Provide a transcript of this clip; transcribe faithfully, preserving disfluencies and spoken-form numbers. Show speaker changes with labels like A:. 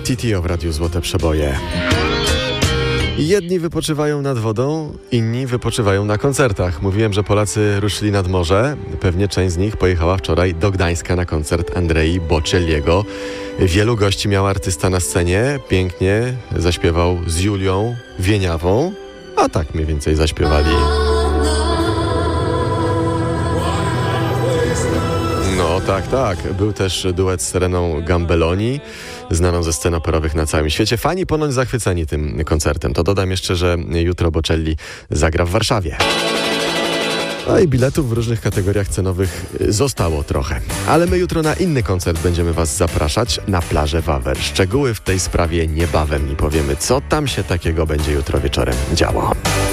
A: T T O w Radiu Złote Przeboje. Jedni wypoczywają nad wodą, inni wypoczywają na koncertach. Mówiłem, że Polacy ruszyli nad morze. Pewnie część z nich pojechała wczoraj do Gdańska na koncert Andrei Bocelliego. Wielu gości miał artysta na scenie. Pięknie zaśpiewał z Julią Wieniawą. A tak mniej więcej zaśpiewali. No tak, tak. Był też duet z Sereną Gambelloni, znaną ze scen operowych na całym świecie. Fani ponoć zachwyceni tym koncertem. To dodam jeszcze, że jutro Bocelli zagra w Warszawie. No i biletów w różnych kategoriach cenowych zostało trochę. Ale my jutro na inny koncert będziemy Was zapraszać na plażę Wawer. Szczegóły w tej sprawie niebawem i powiemy, co tam się takiego będzie jutro wieczorem działo.